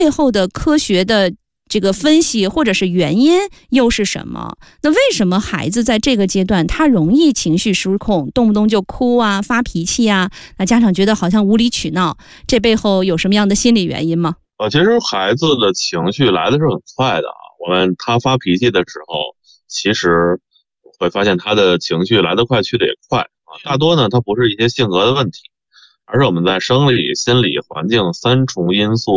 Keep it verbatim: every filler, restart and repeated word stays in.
背后的科学的这个分析或者是原因又是什么？那为什么孩子在这个阶段他容易情绪失控，动不动就哭啊、发脾气啊？那家长觉得好像无理取闹，这背后有什么样的心理原因吗？ 呃，其实孩子的情绪来的是很快的啊。我们他发脾气的时候，其实会发现他的情绪来得快，去得也快啊。大多呢，它不是一些性格的问题，而是我们在生理、心理、环境三重因素